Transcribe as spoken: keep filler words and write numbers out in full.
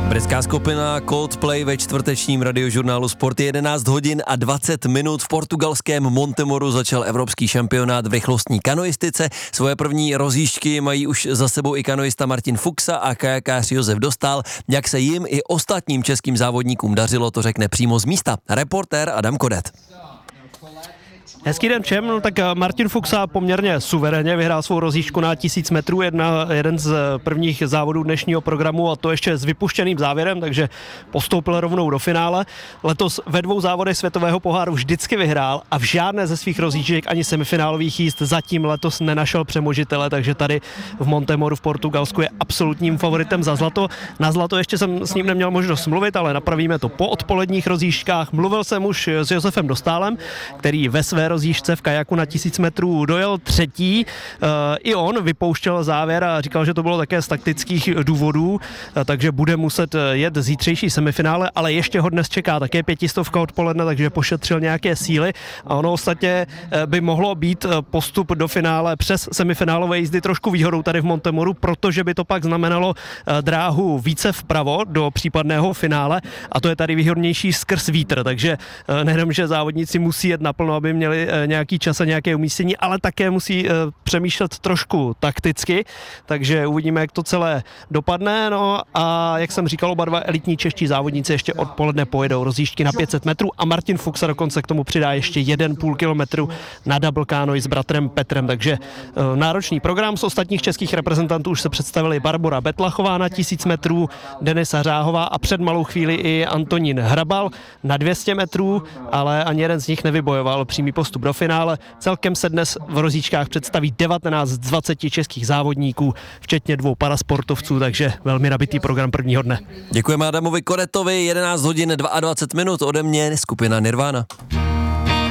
Britská skupina Coldplay ve čtvrtečním radiožurnálu Sport. jedenáct hodin a dvacet minut. V portugalském Montemoru začal evropský šampionát v rychlostní kanoistice. Svoje první rozjížďky mají už za sebou i kanoista Martin Fuxa a kajakář Josef Dostál. Jak se jim i ostatním českým závodníkům dařilo, to řekne přímo z místa reportér Adam Kodet. Hezký den všem, no tak Martin Fuxa poměrně suverénně vyhrál svou rozjížďku na tisíc metrů, jedna, jeden z prvních závodů dnešního programu, a to ještě s vypuštěným závěrem, takže postoupil rovnou do finále. Letos ve dvou závodech světového poháru vždycky vyhrál a v žádné ze svých rozjížděk ani semifinálových jízd zatím letos nenašel přemožitele, takže tady v Montemoru v Portugalsku je absolutním favoritem za zlato. Na zlato ještě jsem s ním neměl možnost mluvit, ale napravíme to po odpoledních rozjížďkách. Mluvil jsem už s Josefem Dostálem, který ve své rozjížďce v kajaku na tisíc metrů dojel třetí. I on vypouštěl závěr a říkal, že to bylo také z taktických důvodů, takže bude muset jet zítřejší semifinále, ale ještě ho dnes čeká také pětistovka odpoledne, takže pošetřil nějaké síly a ono ostatně by mohlo být postup do finále přes semifinálové jízdy trošku výhodou tady v Montemoru, protože by to pak znamenalo dráhu více vpravo do případného finále a to je tady výhodnější skrz vítr, takže nejenom, že závodníci musí jet naplno, aby měli nějaký čas a nějaké umístění, ale také musí přemýšlet trošku takticky, takže uvidíme, jak to celé dopadne. No a jak jsem říkal, oba dva elitní čeští závodníci ještě odpoledne pojedou rozjížďky na pět set metrů a Martin Fuxa dokonce k tomu přidá ještě jeden půl kilometru na double kánoi s bratrem Petrem, takže náročný program. Z ostatních českých reprezentantů už se představili Barbora Betlachová na tisíc metrů, Denisa Řáhová a před malou chvíli i Antonín Hrabal na dvě stě metrů, ale ani jeden z nich nevybojoval přímý postup do finále. Celkem se dnes v rozjíčkách představí devatenáct z dvaceti českých závodníků, včetně dvou parasportovců, takže velmi nabitý program prvního dne. Děkujeme Adamovi Kodetovi, jedenáct hodin dvacet dva minut ode mě, skupina Nirvana.